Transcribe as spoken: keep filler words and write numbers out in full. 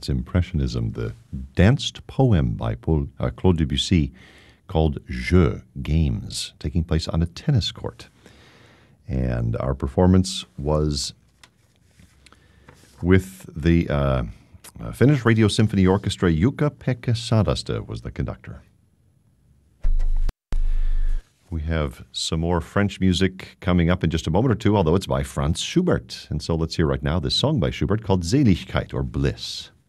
That's Impressionism, the danced poem by Paul, uh, Claude Debussy called Jeux, Games, taking place on a tennis court. And our performance was with the uh, Finnish Radio Symphony Orchestra. Jukka-Pekka Sadaste was the conductor. We have some more French music coming up in just a moment or two, although it's by Franz Schubert. And so let's hear right now this song by Schubert called Seligkeit, or Bliss.